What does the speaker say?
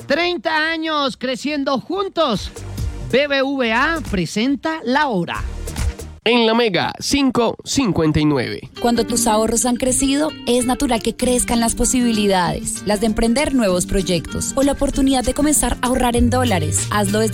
30 años creciendo juntos. BBVA presenta La Hora. En la Mega, 5:59. Cuando tus ahorros han crecido, es natural que crezcan las posibilidades, las de emprender nuevos proyectos o la oportunidad de comenzar a ahorrar en dólares. Hazlo desde